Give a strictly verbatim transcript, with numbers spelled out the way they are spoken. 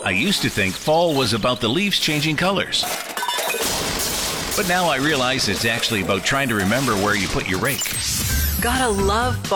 I used to think fall was about the leaves changing colors. But now I realize it's actually about trying to remember where you put your rake. Gotta love fall.